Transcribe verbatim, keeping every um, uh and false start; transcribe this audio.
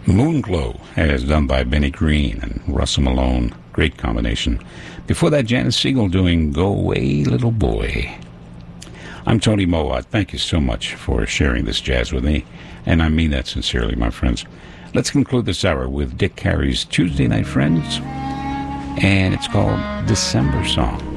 Moonglow, as done by Benny Green and Russell Malone. Great combination. Before that, Janis Siegel doing Go Away, Little Boy. I'm Tony Mowat. Thank you so much for sharing this jazz with me, and I mean that sincerely, my friends. Let's conclude this hour with Dick Carey's Tuesday Night Friends, and it's called December Song.